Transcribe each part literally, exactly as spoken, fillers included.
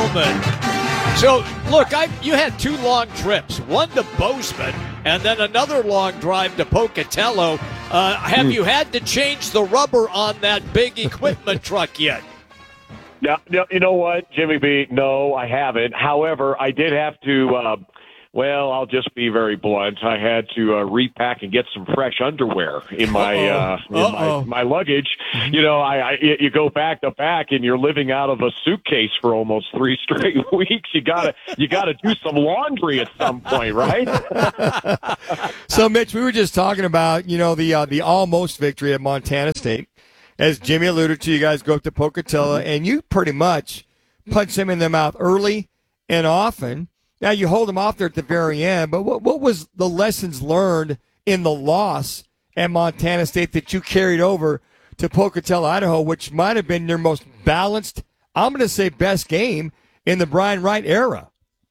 gentlemen. So, look, I you had two long trips, one to Bozeman and then another long drive to Pocatello. Uh, have mm. you had to change the rubber on that big equipment truck yet? No, no, you know what, Jimmy B? No, I haven't. However, I did have to, uh, well, I'll just be very blunt. I had to uh, repack and get some fresh underwear in my uh, in my, my luggage. You know, I, I you go back to back and you're living out of a suitcase for almost three straight weeks. You gotta you gotta do some laundry at some point, right? So, Mitch, we were just talking about you know the uh, the almost victory at Montana State. As Jimmy alluded to, you guys go up to Pocatello, and you pretty much punch them in the mouth early and often. Now, you hold them off there at the very end, but what, what was the lessons learned in the loss at Montana State that you carried over to Pocatello, Idaho, which might have been your most balanced, I'm going to say best game in the Brian Wright era?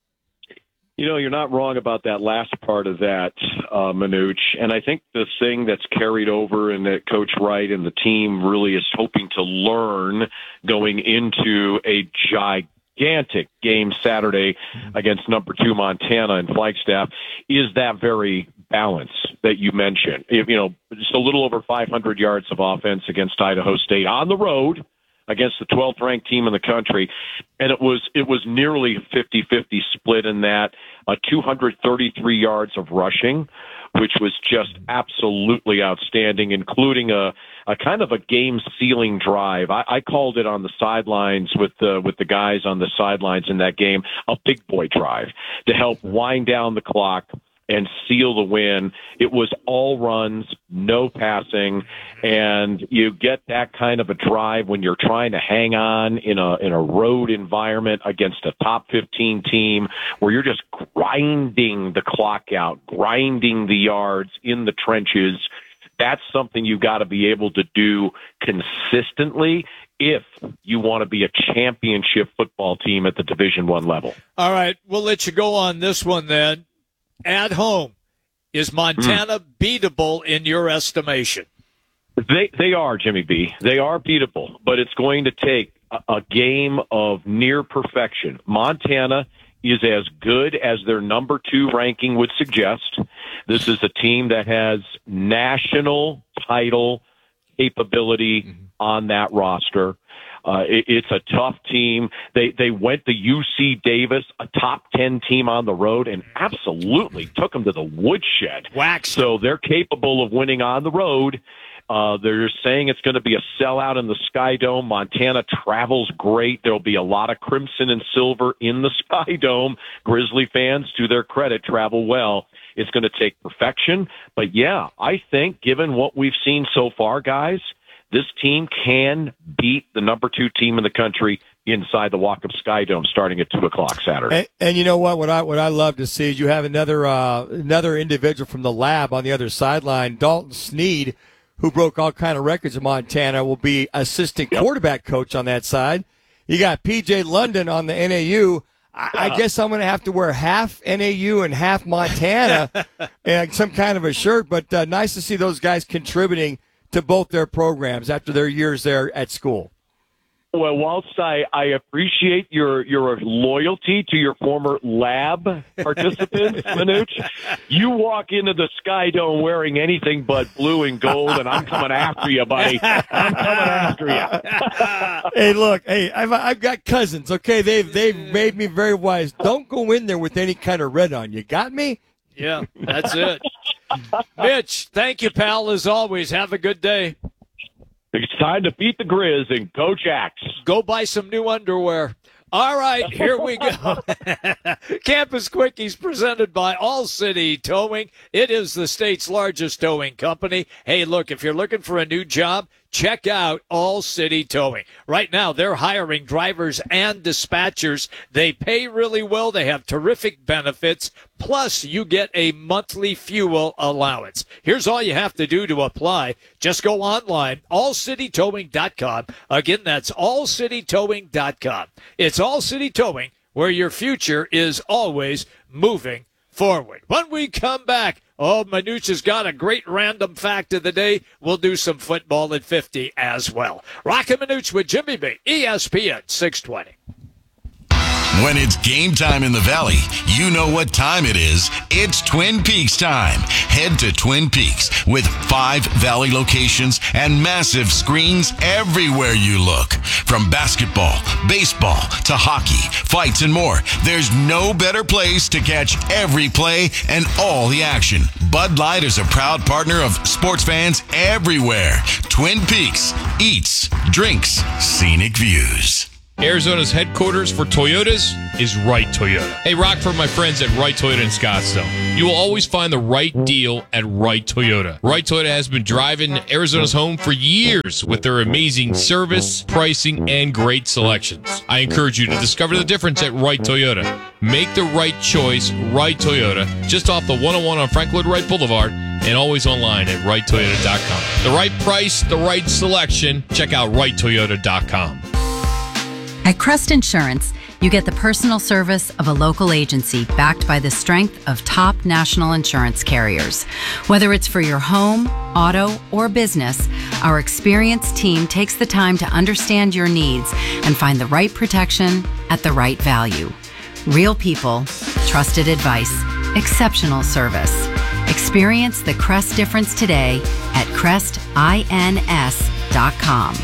You know, you're not wrong about that last part of that, uh, Manuch. And I think the thing that's carried over and that Coach Wright and the team really is hoping to learn going into a gigantic game Saturday against number two Montana in Flagstaff is that very balance that you mentioned. If, you know, just a little over five hundred yards of offense against Idaho State on the road against the twelfth ranked team in the country. And it was, it was nearly a fifty-fifty split in that, uh, two hundred thirty-three yards of rushing, which was just absolutely outstanding, including a, a kind of a game sealing drive. I, I called it on the sidelines with the, with the guys on the sidelines in that game, a big boy drive to help wind down the clock and seal the win. It was all runs, no passing, and you get that kind of a drive when you're trying to hang on in a in a road environment against a top fifteen team where you're just grinding the clock out, grinding the yards in the trenches. That's something you've got to be able to do consistently if you want to be a championship football team at the Division One level. All right, we'll let you go on this one then. At home, is Montana mm. beatable in your estimation? They they are, Jimmy B. They are beatable, but it's going to take a, a game of near perfection. Montana is as good as their number two ranking would suggest. This is a team that has national title capability mm-hmm. on that roster. Uh, it, it's a tough team. They they went to U C Davis, a top ten team on the road, and absolutely took them to the woodshed. Wax. So they're capable of winning on the road. Uh, they're saying it's going to be a sellout in the Sky Dome. Montana travels great. There'll be a lot of crimson and silver in the Sky Dome. Grizzly fans, to their credit, travel well. It's going to take perfection. But, yeah, I think given what we've seen so far, guys, this team can beat the number two team in the country inside the Walkup Sky Dome starting at two o'clock Saturday. And, and you know what? What I what I love to see is you have another uh, another individual from the lab on the other sideline, Dalton Sneed, who broke all kind of records in Montana, will be assistant yep. quarterback coach on that side. You got P J London on the N A U. I, I guess I'm going to have to wear half N A U and half Montana and some kind of a shirt, but uh, nice to see those guys contributing to both their programs after their years there at school. Well, whilst I, I appreciate your, your loyalty to your former lab participants, Manuch, you walk into the Sky Dome wearing anything but blue and gold, and I'm coming after you, buddy. I'm coming after you. Hey, look, hey, I've, I've got cousins, okay? They've, they've made me very wise. Don't go in there with any kind of red on. You got me? Yeah, that's it. Mitch, thank you, pal, as always. Have a good day. It's time to beat the Grizz and go Jacks. Go buy some new underwear. All right, here we go. Campus Quickies presented by All City Towing. It is the state's largest towing company. Hey, look, if you're looking for a new job, check out All City Towing. Right now, they're hiring drivers and dispatchers. They pay really well. They have terrific benefits. Plus, you get a monthly fuel allowance. Here's all you have to do to apply. Just go online, all city towing dot com. Again, that's all city towing dot com. It's All City Towing, where your future is always moving forward. When we come back, oh, Manuch has got a great random fact of the day. We'll do some football at fifty as well. Rockin' Manuch with Jimmy B, E S P N six twenty. When it's game time in the Valley, you know what time it is. It's Twin Peaks time. Head to Twin Peaks with five Valley locations and massive screens everywhere you look. From basketball, baseball, to hockey, fights, and more, there's no better place to catch every play and all the action. Bud Light is a proud partner of sports fans everywhere. Twin Peaks eats, drinks, scenic views. Arizona's headquarters for Toyotas is Wright Toyota. Hey, Rock, for my friends at Wright Toyota in Scottsdale. You will always find the right deal at Wright Toyota. Wright Toyota has been driving Arizona's home for years with their amazing service, pricing, and great selections. I encourage you to discover the difference at Wright Toyota. Make the right choice, Wright Toyota, just off the one oh one on Frank Lloyd Wright Boulevard, and always online at Wright Toyota dot com. The right price, the right selection. Check out Wright Toyota dot com. At Crest Insurance, you get the personal service of a local agency backed by the strength of top national insurance carriers. Whether it's for your home, auto, or business, our experienced team takes the time to understand your needs and find the right protection at the right value. Real people, trusted advice, exceptional service. Experience the Crest difference today at crest ins dot com.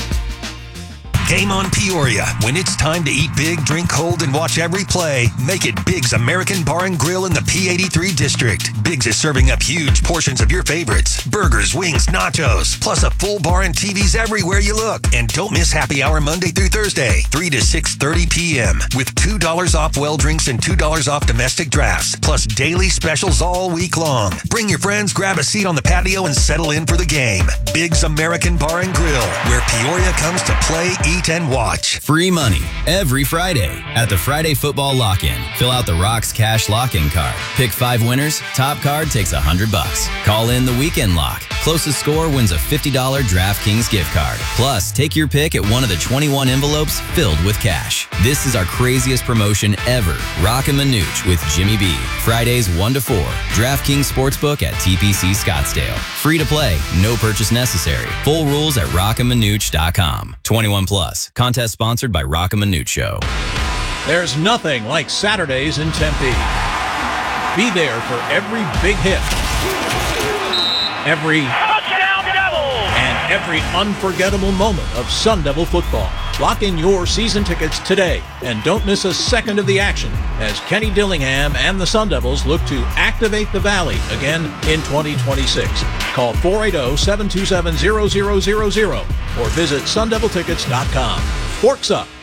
Game on Peoria. When it's time to eat big, drink cold, and watch every play, make it Big's American Bar and Grill in the P eighty-three district. Big's is serving up huge portions of your favorites. Burgers, wings, nachos, plus a full bar and T Vs everywhere you look. And don't miss happy hour Monday through Thursday, three to six thirty p.m. with two dollars off well drinks and two dollars off domestic drafts, plus daily specials all week long. Bring your friends, grab a seat on the patio, and settle in for the game. Big's American Bar and Grill, where Peoria comes to play, eat, and watch. Free money every Friday at the Friday Football Lock-In. Fill out the Rocks Cash Lock-In card. Pick five winners. Top card takes a hundred bucks. Call in the Weekend Lock. Closest score wins a fifty dollars DraftKings gift card. Plus, take your pick at one of the twenty-one envelopes filled with cash. This is our craziest promotion ever. Rockin' Manooch with Jimmy B. Fridays one to four. DraftKings Sportsbook at T P C Scottsdale. Free to play. No purchase necessary. Full rules at rockin manooch dot com. twenty-one plus. Contest sponsored by Rockin' Manooch Show. There's nothing like Saturdays in Tempe. Be there for every big hit, every touchdown Devils, and every unforgettable moment of Sun Devil football. Lock in your season tickets today and don't miss a second of the action as Kenny Dillingham and the Sun Devils look to activate the Valley again in twenty twenty-six. Call four eight zero, seven two seven, zero zero zero zero or visit sun devil tickets dot com. Forks up.